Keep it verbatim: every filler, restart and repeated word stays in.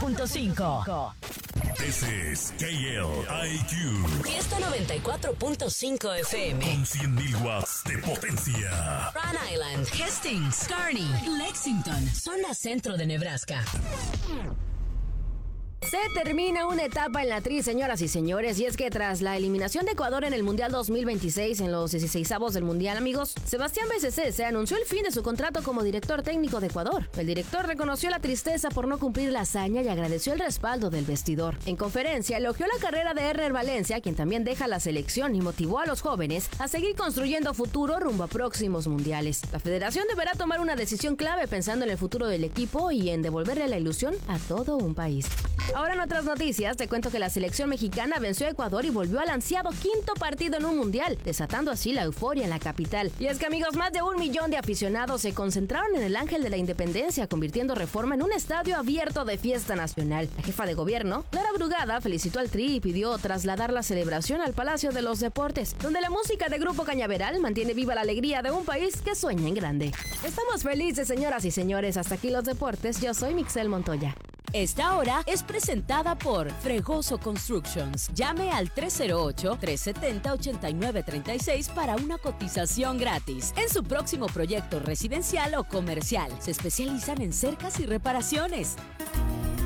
punto cinco. This is K L I Q. Fiesta noventa y cuatro punto cinco F M. Con cien mil watts de potencia. Rhode Island, Hastings, Kearney, Lexington, zona centro de Nebraska. Se termina una etapa en la tri, señoras y señores, y es que tras la eliminación de Ecuador en el Mundial dos mil veintiséis en los dieciseisavos del Mundial, amigos, Sebastián Becece se anunció el fin de su contrato como director técnico de Ecuador. El director reconoció la tristeza por no cumplir la hazaña y agradeció el respaldo del vestidor. En conferencia, elogió la carrera de Erner Valencia, quien también deja la selección, y motivó a los jóvenes a seguir construyendo futuro rumbo a próximos mundiales. La federación deberá tomar una decisión clave pensando en el futuro del equipo y en devolverle la ilusión a todo un país. Ahora en otras noticias, te cuento que la selección mexicana venció a Ecuador y volvió al ansiado quinto partido en un mundial, desatando así la euforia en la capital. Y es que, amigos, más de un millón de aficionados se concentraron en el Ángel de la Independencia, convirtiendo Reforma en un estadio abierto de fiesta nacional. La jefa de gobierno, Clara Brugada, felicitó al Tri y pidió trasladar la celebración al Palacio de los Deportes, donde la música de Grupo Cañaveral mantiene viva la alegría de un país que sueña en grande. Estamos felices, señoras y señores. Hasta aquí los deportes. Yo soy Mixel Montoya. Esta hora es presentada por Fregoso Constructions. Llame al tres cero ocho, tres siete cero, ocho nueve tres seis para una cotización gratis en su próximo proyecto residencial o comercial. Se especializan en cercas y reparaciones.